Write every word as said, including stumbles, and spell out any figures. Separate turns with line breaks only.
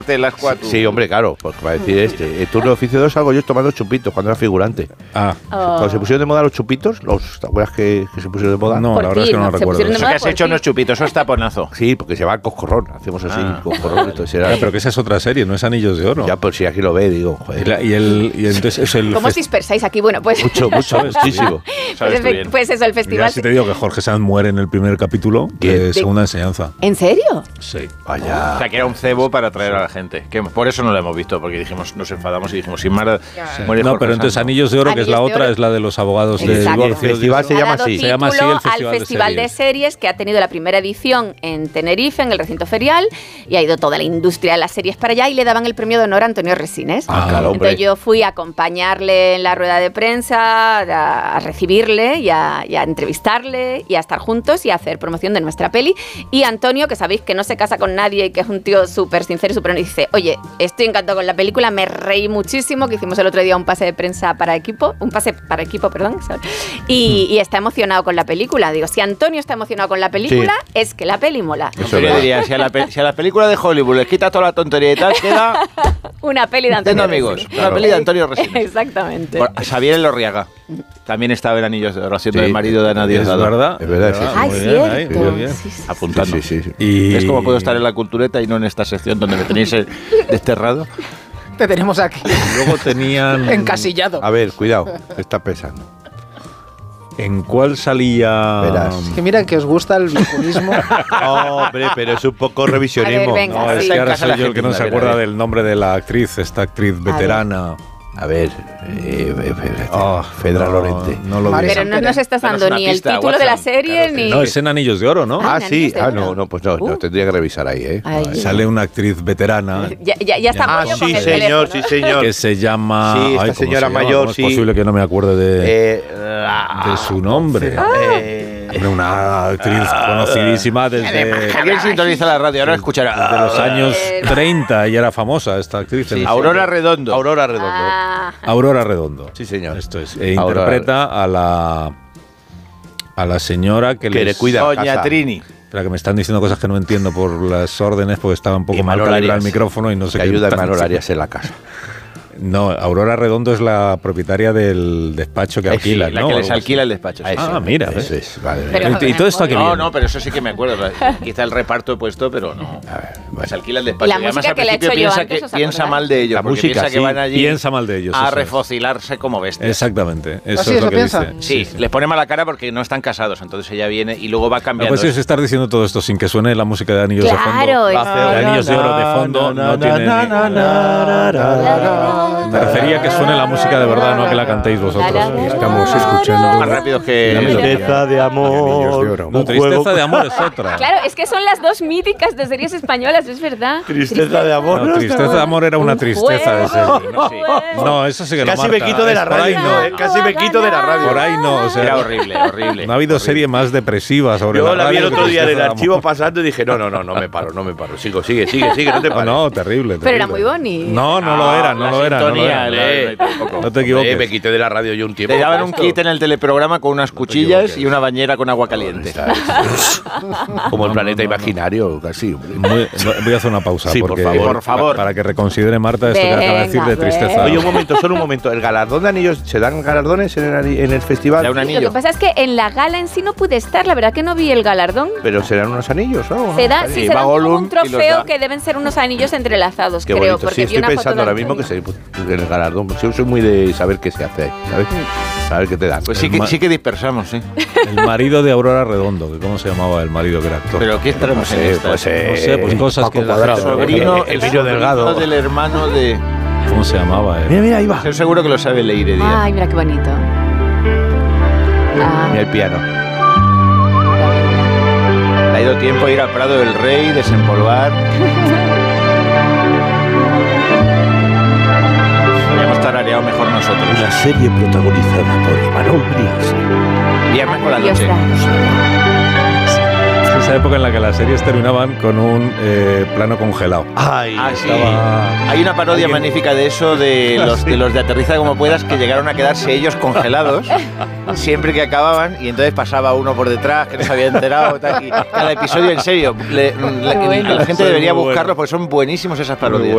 de las cuatro.
Sí, hombre, claro, porque va a decir este. El turno de oficio dos salgo yo tomando chupitos cuando era figurante.
Ah.
Oh. Cuando se pusieron de moda los chupitos, los, ¿te acuerdas que, que se pusieron de moda?
No,
por
la verdad
ti,
es que no
¿no?
lo
Se
recuerdo.
pusieron de
Eso
moda
que has
por
hecho
ti.
no es chupito, eso es taponazo.
Sí, porque se llama coscorrón. Hacemos así,
Ah.
coscorrón. Entonces era,
Ah, pero que esa es otra serie, no es Anillos de Oro.
ya, pues si aquí lo ve, digo,
Y,
joder.
la- y el, y entonces es el
¿Cómo os
fest-
dispersáis aquí? Bueno, pues...
Mucho, mucho,
¿Sabes?
muchísimo.
Sabes tú
pues,
bien.
pues eso, el
Ya
festival...
si te digo que Jorge Sanz muere en el primer capítulo
¿Quién?
de Segunda Enseñanza.
¿En serio?
Sí.
Vaya.
O sea, que era un cebo para atraer a la gente. Que por eso no lo hemos visto, porque dijimos, nos enfadamos y dijimos, sin más, muere
No,
Jorge
pero entonces
Sanz.
Anillos de Oro, que es
Anillos
la
de
otra,
Oro.
es la de los abogados de
Exacto.
divorcio.
El festival se
Ha
llama
dado
así.
título
Se llama así el
al
Festival de
Festival de
Series.
Series, que ha tenido la primera edición en Tenerife, en el recinto ferial, y ha ido toda la industria de las series para allá y le daban el premio de honor a Antonio Resines.
Ah, claro, hombre.
Entonces yo fui a acompañarle en la rueda de prensa, a, a recibirle y a, y a entrevistarle y a estar juntos y a hacer promoción de nuestra peli. Y Antonio, que sabéis que no se casa con nadie y que es un tío súper sincero y súper honesto, dice, oye, estoy encantado con la película, me reí muchísimo, que hicimos el otro día un pase de prensa para equipo, un pase para equipo, perdón, y, y está emocionado con la película. Digo, si Antonio está emocionado con la película,
Sí.
es que la peli mola.
Eso
Yo
es
diría, si a, la pe- si a la película de Hollywood les quitas toda la tontería y tal, queda
Una peli de
Nintendo
Antonio
Amigos.
Resines.
Una peli de Antonio Resines.
Exactamente.
Por- Xavier Elorriaga también estaba en Anillos de Oro, haciendo
Sí,
el marido de Ana Díaz.
Es
Dado.
verdad.
Es verdad, sí, sí.
Ay,
Muy bien,
cierto.
ahí, muy bien.
Sí, sí.
Apuntando.
Sí, sí, sí.
Y...
¿Ves cómo puedo estar en la cultureta y no en esta sección donde me tenéis eh, desterrado?
Te tenemos aquí,
Luego tenían...
encasillado.
A ver, cuidado, que está pesando.
¿En cuál salía...?
Verás.
Es que mira que os gusta el bijunismo.
Hombre, pero es un poco revisionismo.
A ver, venga.
No, es
Sí.
que
En
ahora
casa
soy
la
yo el que no
gente
se
la
acuerda
verá.
del nombre de la actriz, esta actriz veterana.
A ver, eh, eh, eh,
Ah,
Fedra
no,
Lorente.
No lo
María
vi.
Pero no
Pérez.
nos estás
Danos
dando
una
ni el
pista,
título de la
Watson.
serie
Claro,
ni...
No, es en Anillos de Oro, ¿no?
Ah,
Ah,
en
sí.
Anillos de
Ah,
Oro.
no, no, pues no,
Uh.
no, tendría que revisar ahí, ¿eh?
Ay,
Sale una actriz veterana
Ya, ya, ya está
Ah,
Pollo con
sí,
el
señor,
teléfono.
sí, señor.
que se llama...
Sí, esta
Ay, ¿cómo
señora
se llama?
mayor,
¿Cómo es
sí.
posible que no me acuerde de,
Eh,
de su nombre?
eh,
Hombre, una actriz conocidísima desde,
¿Alguien sintoniza la radio? Ahora escuchará.
desde los años
Eh,
treinta y era famosa esta actriz.
Sí,
en-
Aurora Redondo.
Aurora Redondo.
Ah,
Aurora Redondo.
Sí, señor.
Esto es. E
Aurora-
interpreta a la a la señora que,
Que
les-
le cuida.
Doña
casa.
Trini.
Espera, que me están diciendo cosas que no entiendo por las órdenes porque estaba un poco
Y
mal
Manol
calibrado el
Arias,
micrófono y no sé
que
qué.
ayuda a
tan-
Manol Arias en la casa.
No, Aurora Redondo es la propietaria del despacho que
Eh,
alquila,
La
¿no?
que les
Algo así.
alquila el despacho. sí.
Ah, mira,
Eso
¿ves?
es, vale.
Pero-
¿Y, y todo esto a qué
No,
viene?
no, pero eso sí que me acuerdo. Quizá el reparto he puesto, pero no.
A ver,
Se
bueno.
alquila el despacho.
Y la
además,
música
al
que le he
principio
hecho yo
piensa,
antes,
que,
¿os
piensa
acordáis?
mal de ellos.
La
porque
música,
piensa que
sí.
van allí
Piensa mal de ellos,
a
eso es.
refocilarse como bestias.
Exactamente. Eso
¿Ah, sí,
es
eso
lo que
piensa?
dice.
Sí, les pone mala cara porque no están casados. Entonces ella viene y luego va
No,
cambiando.
pues es estar diciendo todo esto sin que suene la música de Anillos
Claro,
de fondo.
es-
De Anillos de Oro de fondo no tiene ni- Me refería a que suene la música de verdad, no a que la cantéis vosotros.
Estamos escuchando
más rápido que...
Tristeza de amor.
No,
un
Tristeza
juego-
de amor es otra.
Claro, es que son las dos míticas de series españolas, es verdad.
Tristeza de amor.
No, Tristeza de amor era una
Un
tristeza de
juego,
serie.
un
Sí.
juego.
No, eso sí que no,
Casi me
Marta.
quito de la
Es por ahí
radio,
no.
¿eh? Casi me quito de la radio.
Por ahí no, o sea,
Era horrible, horrible.
no ha habido serie más depresiva sobre
Yo
la
la vi el
radio
otro
que
día en el
Tristeza de
archivo
amor.
pasando y dije, no, no, no, no me paro, no me paro. Sigo, sigue, sigue, sigue, no te
No,
pares.
no, terrible,
Pero era
terrible.
muy bonito.
No, no lo era, no
la
lo era. No lo
sintonía,
era.
la-
Eh,
tampoco.
No te equivoques.
Eh, me quité de la radio yo un tiempo.
Te daban un
Esto.
kit en el teleprograma con unas cuchillas y una bañera con agua caliente.
Está- Como el planeta imaginario, casi. hombre.
Muy- voy a hacer una pausa
Sí, por
porque,
favor.
Por favor.
para que reconsidere Marta esto que acaba de decir de
Venga,
tristeza.
venga.
Oye, un momento, solo un momento. ¿El galardón de anillos, se dan galardones en el, ani- en el festival?
Da un
Lo
anillo.
que pasa es que en la gala en sí no pude estar, la verdad que no vi el galardón.
Pero serán unos anillos, ¿no?
Se da,
Sí,
sí, se
va
da como
Gollum
un
y los
trofeo
da.
que deben ser unos anillos entrelazados,
Qué
creo,
bonito.
porque
Sí,
vi
estoy
una foto
pensando
de
ahora mismo que
Antonio.
se, en el galardón. Pues yo soy muy de saber qué se hace ahí, ¿sabes? Saber qué te dan.
Pues sí
El
que,
ma-
sí que dispersamos, sí.
El marido de Aurora Redondo, que ¿cómo se llamaba el marido que era actor?
Pero ¿qué estaremos
No
en
sé,
esta?
pues, eh,
no sé, pues cosas
Paco
que la
Cuadrado.
gente-
sobrino,
el
el
Emilio Delgado.
sobrino del hermano de...
¿Cómo se llamaba? eh?
Mira, mira, ahí va.
Estoy seguro que lo sabe Leire Díaz.
Ay, mira qué bonito. Ah,
Mira el piano.
Le ha ido tiempo a ir al Prado del Rey, desempolvar. Podríamos tarareado mejor nosotros.
Una serie protagonizada por Imanol Brias.
Viernes por la
Dios
noche.
da.
Es esa época en la que las series terminaban con un eh, plano congelado.
Ay,
Ah, sí.
Estaba-
Hay una parodia
Alguien-
magnífica de eso, de los, de los de Aterriza como puedas, que llegaron a quedarse ellos congelados siempre que acababan y entonces pasaba uno por detrás que no se había enterado. Tal, y cada episodio, en serio, le- le-
bueno.
la gente
Eso es
debería
muy bueno.
buscarlos porque son buenísimos esas parodias.